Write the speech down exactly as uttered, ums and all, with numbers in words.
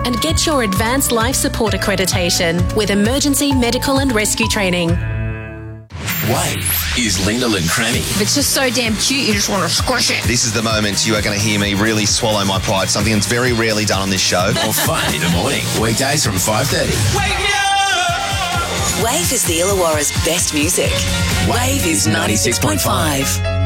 and get your advanced life support accreditation with emergency medical and rescue training. Wave is Lyndall and Cranny. If it's just so damn cute, you just want to squish it. This is the moment you are going to hear me really swallow my pride, something that's very rarely done on this show. Or fun in the morning, weekdays from five thirty. Wake me up! Wave is the Illawarra's best music. Wave is ninety-six point five.